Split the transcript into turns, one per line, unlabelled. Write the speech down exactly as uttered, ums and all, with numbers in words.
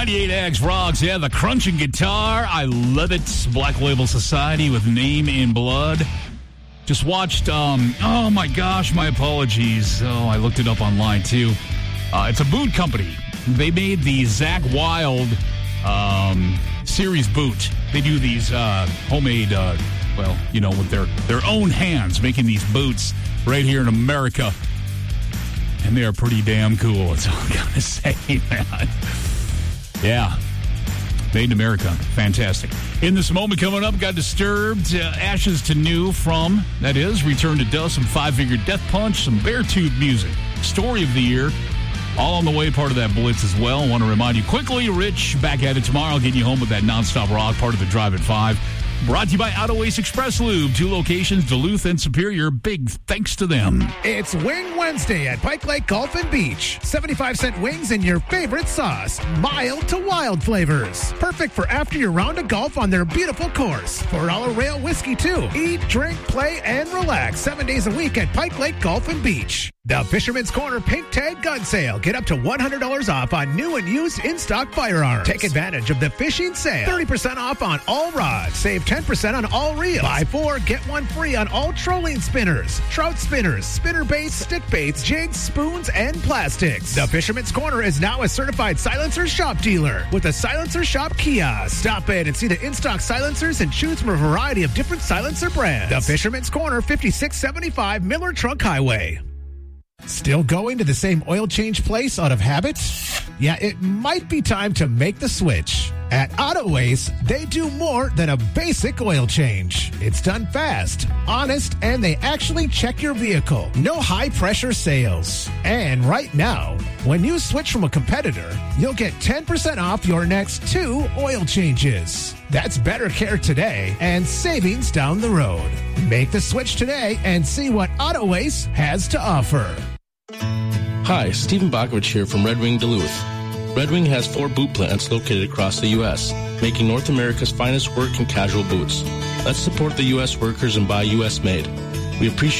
ninety-eight X rocks. Yeah, the crunching guitar. I love it. Black Label Society with Name in Blood. Just watched, um, oh my gosh, my apologies. Oh, I looked it up online too. Uh, it's a boot company. They made the Zach Wild um, series boot. They do these uh, homemade, uh, well, you know, with their, their own hands, making these boots right here in America. And they are pretty damn cool, that's all I'm going to say, man. Yeah. Made in America. Fantastic. In this moment coming up, got Disturbed, uh, Ashes to New from, that is, Return to Dust, some Five-Finger Death Punch, some Beartooth music. Story of the year. All on the way, part of that blitz as well. I want to remind you quickly, Rich, back at it tomorrow, getting you home with that nonstop rock, part of the Drive at five. Brought to you by Auto Waste Express Lube. Two locations, Duluth and Superior. Big thanks to them.
It's Wing Wednesday at Pike Lake Golf and Beach. seventy-five cent wings and your favorite sauce. Mild to wild flavors. Perfect for after your round of golf on their beautiful course. four dollar rail whiskey, too. Eat, drink, play, and relax seven days a week at Pike Lake Golf and Beach. The Fisherman's Corner Pink Tag Gun Sale. Get up to one hundred dollars off on new and used in-stock firearms. Take advantage of the fishing sale. thirty percent off on all rods. Save ten percent on all reels. Buy four, get one free on all trolling spinners, trout spinners, spinner baits, stick baits, jigs, spoons, and plastics. The Fisherman's Corner is now a certified silencer shop dealer with a silencer shop kiosk. Stop in and see the in-stock silencers and choose from a variety of different silencer brands. The Fisherman's Corner, fifty-six seventy-five Miller Trunk Highway. Still going to the same oil change place out of habit? Yeah, it might be time to make the switch. At Auto Waste, they do more than a basic oil change. It's done fast, honest, and they actually check your vehicle. No high-pressure sales. And right now, when you switch from a competitor, you'll get ten percent off your next two oil changes. That's better care today and savings down the road. Make the switch today and see what Auto Waste has to offer.
Hi, Stephen Bakovich here from Red Wing Duluth. Red Wing has four boot plants located across the U S, making North America's finest work and casual boots. Let's support the U S workers and buy U S made. We appreciate